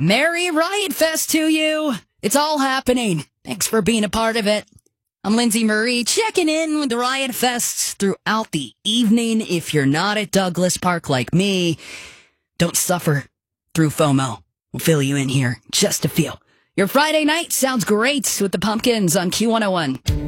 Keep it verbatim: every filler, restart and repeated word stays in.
Merry Riot Fest to you. It's all happening. Thanks for being a part of it. I'm Lindsay Marie, checking in with the Riot Fests throughout the evening. If you're not at Douglas Park like me, don't suffer through FOMO. We'll fill you in here just a few. Your Friday night sounds great with the Pumpkins on Q one oh one.